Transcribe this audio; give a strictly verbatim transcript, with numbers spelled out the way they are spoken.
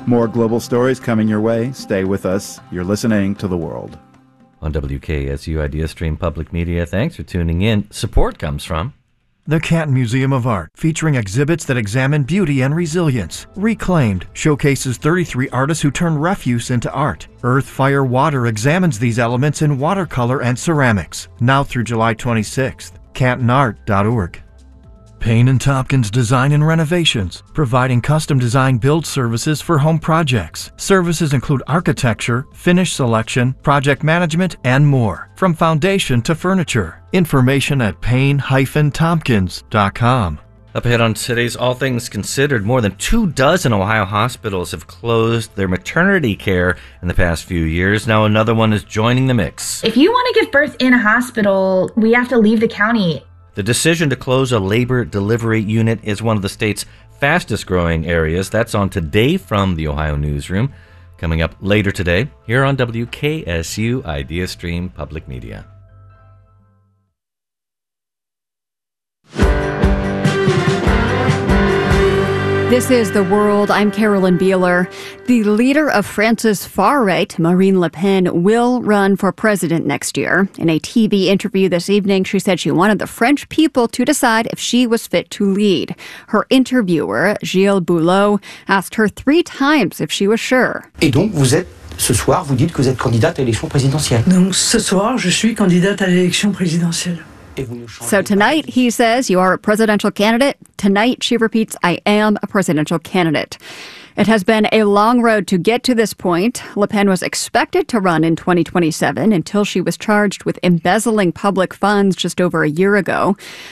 More global stories coming your way. Stay with us. You're listening to The World. On W K S U Idea Stream Public Media, thanks for tuning in. Support comes from the Canton Museum of Art, featuring exhibits that examine beauty and resilience. Reclaimed showcases thirty-three artists who turned refuse into art. Earth, Fire, Water examines these elements in watercolor and ceramics. Now through July twenty-sixth. canton art dot org. Payne and Tompkins Design and Renovations, providing custom design build services for home projects. Services include architecture, finish selection, project management, and more, from foundation to furniture. Information at payne dash tompkins dot com. Up ahead on today's All Things Considered, more than two dozen Ohio hospitals have closed their maternity care in the past few years. Now another one is joining the mix. If you want to give birth in a hospital, we have to leave the county. The decision to close a labor delivery unit is one of the state's fastest growing areas. That's on Today from the Ohio Newsroom. Coming up later today, here on W K S U Idea Stream Public Media. This is The World. I'm Carolyn Beeler. The leader of France's far-right, Marine Le Pen, will run for president next year. In a T V interview this evening, she said she wanted the French people to decide if she was fit to lead. Her interviewer, Gilles Boulot, asked her three times if she was sure. Et donc, vous êtes, ce soir, vous dites que vous êtes candidate à l'élection présidentielle. Donc, ce soir, je suis candidate à l'élection présidentielle. So tonight, he says, you are a presidential candidate. Tonight, she repeats, I am a presidential candidate. It has been a long road to get to this point. Le Pen was expected to run in twenty twenty-seven until she was charged with embezzling public funds just over a year ago.